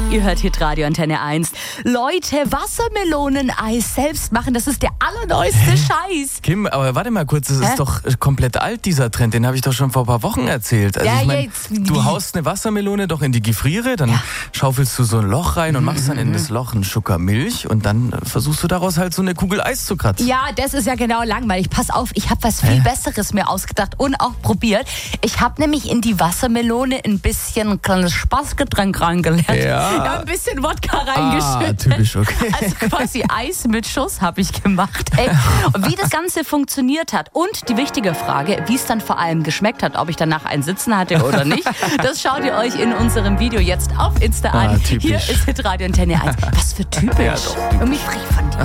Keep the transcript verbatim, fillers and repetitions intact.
Ihr hört Hitradio Antenne eins. Leute, Wassermeloneneis selbst machen, das ist der allerneueste Scheiß. Kim, aber warte mal kurz, das Hä? ist doch komplett alt, dieser Trend. Den habe ich doch schon vor ein paar Wochen erzählt. Also Ja, ich mein, jetzt- du haust eine Wassermelone doch in die Gefriere, dann Ja. schaufelst du so ein Loch rein und machst dann in das Loch einen Schucker Milch und dann versuchst du daraus halt so eine Kugel Eis zu kratzen. Ja, das ist ja genau langweilig. Pass auf, ich habe was viel Besseres mir ausgedacht und auch probiert. Ich habe nämlich in die Wassermelone ein bisschen ein kleines Spaßgetränk reingelernt. Ja. Da ein bisschen Wodka Ah, reingeschüttet. typisch, okay. Also quasi Eis mit Schuss habe ich gemacht. Ey. Und wie das Ganze funktioniert hat und die wichtige Frage, wie es dann vor allem geschmeckt hat, ob ich danach einen Sitzen hatte oder nicht, das schaut ihr euch in unserem Video jetzt auf Insta Ah, an. typisch. Hier ist Hitradio Antenne eins. Was für typisch. Ja, doch, typisch. Irgendwie frech von dir.